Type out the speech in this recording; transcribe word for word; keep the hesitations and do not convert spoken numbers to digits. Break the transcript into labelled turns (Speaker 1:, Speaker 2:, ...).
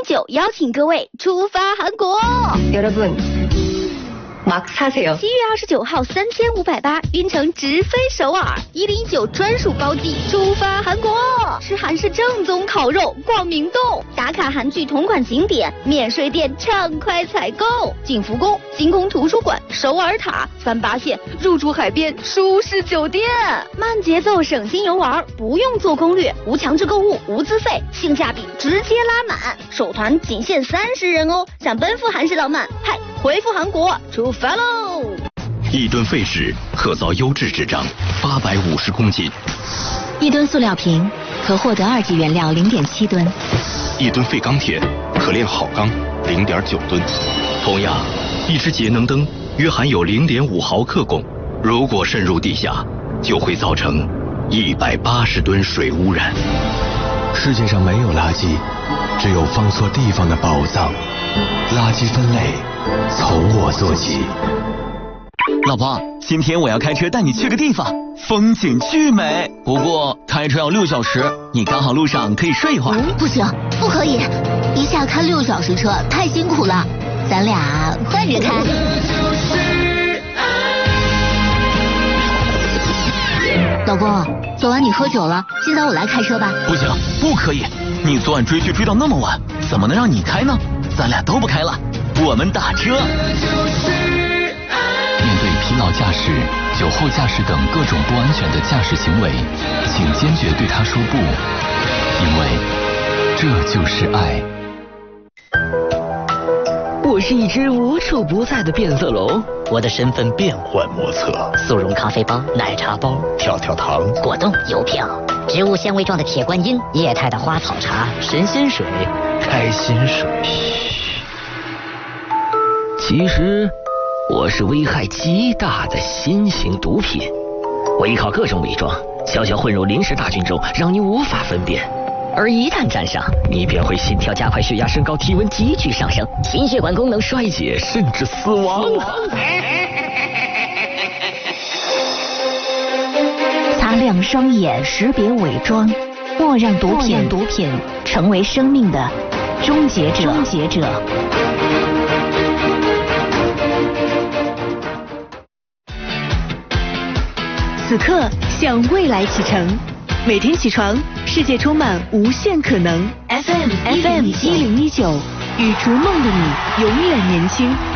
Speaker 1: 九邀请各位出发韩国。
Speaker 2: 여러분 막 사세요。
Speaker 1: 七月二十九号三千五百八晕乘直飞首尔，一零九专属包机出发韩国，吃韩式正宗烤肉，逛明洞，打卡韩剧同款景点，免税店畅快采购，景福宫、星空图书馆、首尔塔、三八线，入住海边舒适酒店，慢节奏省心游玩，不用做攻略，无强制购物，无资费，性价比直接拉满，首团仅限三十人哦，想奔赴韩式浪漫，嗨，回复韩国出发喽！
Speaker 3: 一吨废纸可造优质纸张八百五十公斤，
Speaker 4: 一吨塑料瓶可获得二级原料零点七吨，
Speaker 3: 一吨废钢铁可炼好钢零点九吨。同样，一只节能灯约含有零点五毫克汞，如果渗入地下，就会造成一百八十吨水污染。
Speaker 5: 世界上没有垃圾，只有放错地方的宝藏。垃圾分类从我做起。
Speaker 6: 老婆，今天我要开车带你去个地方，风景巨美，不过开车要六小时，你刚好路上可以睡一会儿。
Speaker 4: 嗯，不行，不可以，一下开六小时车太辛苦了，咱俩换着开。老公，昨晚你喝酒了，今早我来开车吧。
Speaker 6: 不行，不可以，你昨晚追剧追到那么晚，怎么能让你开呢？咱俩都不开了，我们打车。
Speaker 7: 面对疲劳驾驶、酒后驾驶等各种不安全的驾驶行为，请坚决对他说不，因为这就是爱。
Speaker 8: 我是一只无处不在的变色龙，
Speaker 9: 我的身份变幻莫测，速溶咖啡包、奶茶包、
Speaker 3: 跳跳糖、
Speaker 9: 果冻、邮票、植物纤维状的铁观音、液态的花草茶、神仙水、开心水。
Speaker 8: 其实我是危害极大的新型毒品，我依靠各种伪装，悄悄混入临时大军中，让你无法分辨。而一旦沾上，你便会心跳加快、血压升高、体温急剧上升、心血管功能衰竭，甚至死亡。
Speaker 4: 擦亮双眼，识别伪装，莫让毒品毒品成为生命的终结者。终结者。
Speaker 10: 此刻向未来启程，每天起床，世界充满无限可能。F M F M 一零一九，与逐梦的你永远年轻。